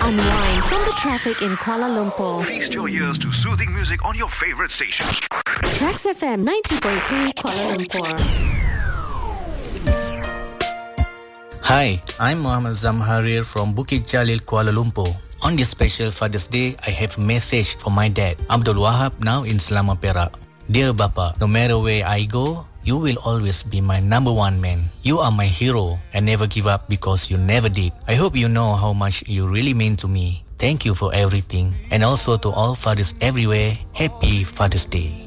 Unwind from the traffic in Kuala Lumpur. Feast your ears to soothing music on your favorite station. Trax FM 90.3 Kuala Lumpur. Hi, I'm Muhammad Zamharir from Bukit Jalil, Kuala Lumpur. On this special Father's Day, I have a message for my dad, Abdul Wahab, now in Selama Perak. Dear Bapa, no matter where I go, you will always be my number one man. You are my hero and never give up because you never did. I hope you know how much you really mean to me. Thank you for everything. And also to all fathers everywhere, happy Father's Day.